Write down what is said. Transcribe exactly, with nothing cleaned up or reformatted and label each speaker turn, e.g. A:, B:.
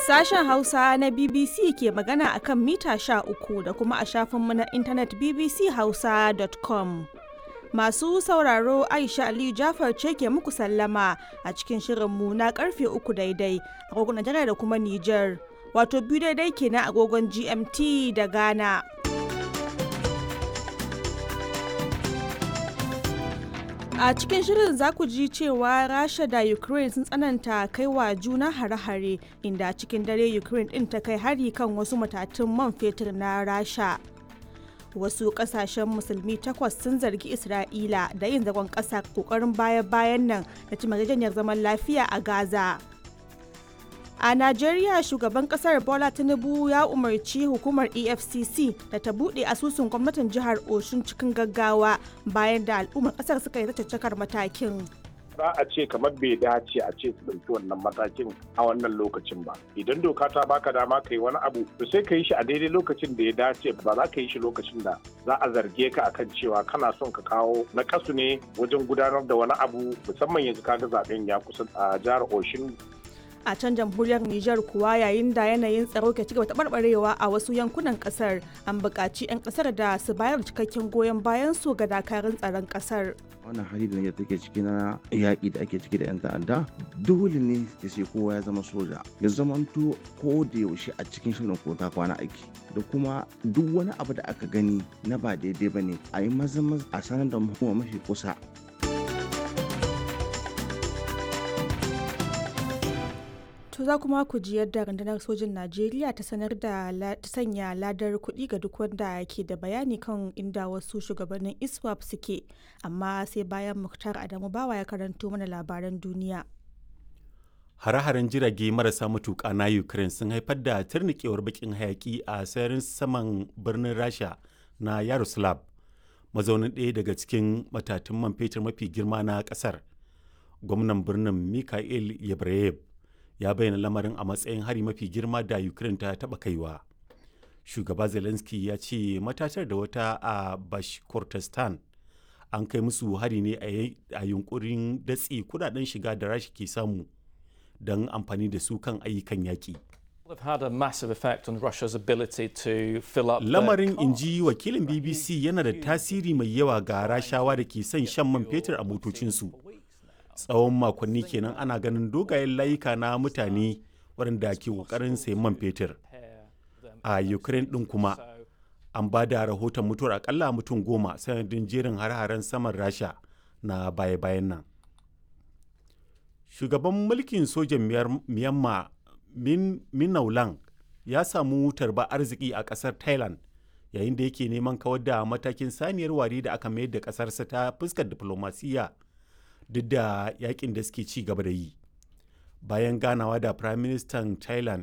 A: Sashen Hausa na B B C ke magana akan mita sha uku da kuma a shafinmu na intanet b b c hausa dot com. Masu sauraro Aisha Aliyu Jafar ce ke muku sallama a cikin shirinmu na karfe uku daidai agogon Najeriya da kuma Nijar, wato biyu daidai kenan agogon G M T da Ghana. A cikin shirin za ku ji cewa Rasha da Ukraine sun tsananta kai wa juna hare-hare, inda cikin dare Ukraine ɗin ta kai hari kan wasu matatun man fetur na Rasha. Wasu ƙasashen musulmi takwas sun zargi Isra'ila da yin zagon ƙasa ƙoƙarin baya-bayan nan da ci yarjejeniyar zaman lafiya a Gaza. A Najeriya, shugaban kasar Bola Tinubu ya umarci hukumar E F C C da ta buɗe asusun gwamnatin jihar Osun cikin gaggawa bayan da al'ummar kasar suka yi caccakar matakin.
B: Za a ce kamar bai dace a ce su ɗauki wannan matakin a wannan lokacin ba. Idan doka ta baka dama ka yi wani abu, to sai ka yi shi a daidai lokacin da ya dace, ba za ka yi shi lokacin da za a zarge ka akan cewa kana son ka kawo na kasu ne wajen gudanar da wani abu, musamman yanzu kaga zaben ya kusa a jihar Osun.
A: A can jamhuriyar Nijar kuwa, yayin da yanayin tsaro ke cigaba taɓarɓarewa a wasu yankunan ƙasar, an buƙaci 'yan ƙasar da su bayar da cikakken goyon bayan su ga dakarun tsaron ƙasar.
C: Wannan hali da Nijar take ciki na yaƙi da ake ciki da 'yan ta'adda, dole ne ya sai kowa ya zama soja, ya zamanto ko da yaushe a cikin shirin ko ta kwana aiki, da kuma duk wani abu da aka gani na ba daidai ba ne a yi maza a sanar da hukuma mafi kusa.
A: To za kuma ku ji yadda rundunar sojin Najeriya ta sanar da ta sanya ladar kuɗi ga duk wanda ke da bayani kan inda wasu shugabannin I S W A P suke, amma sai bayan Muktar Adamu Bawa ya karanto mana labaran duniya.
D: Hare-haren jirage marasa matuƙa na Ukraine sun haifar da turnikewar bakin hayaki a sararin saman birnin Rasha na Yaroslav, mazaunin ɗaya daga cikin matatun man fetur mafi girma na ƙasar. Gwamnan birnin Mikhail Yabreyev ya bayyana lamarin a matsayin hari mafi girma da Ukraine ta taba kaiwa. Shugaba Zelensky ya ce matatar da wata a Bashkortostan an kai musu hari ne a yunkurin datse kudaden shiga da Rasha ke samu don amfani da su kan ayyukan yaƙi. Lamarin, inji wakilin B B C, yana da tasiri mai yawa ga Rashawa da ke son shan man fetur a motocinsu. Tsawon makonni kenan ana ganin dogayen layuka na mutane waɗanda ke ƙoƙarin sayan man fetur. A Ukraine ɗin kuma an ba da rahoton mutuwar akalla mutum goma sanadin jerin har-haren saman Rasha na baya-bayan nan. Shugaban mulkin sojan Myanmar Min Aung ya samu tarba arziki a ƙasar Thailand yayin da yake neman kawar da matakin saniyar ware da aka mayar da ƙasarsa ta fuskar diflomasiyya duk da yakin da suke ci gaba da yi. Bayan ganawa da Prime Minister Thailand